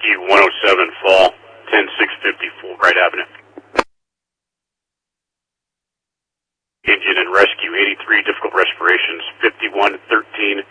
Rescue 107 Fall, 10654 Wright Avenue. Engine and Rescue 83, difficult respirations, 5113